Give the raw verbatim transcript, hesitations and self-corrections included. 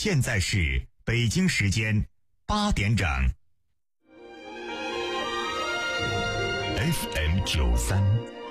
现在是北京时间八点整。 F M 九三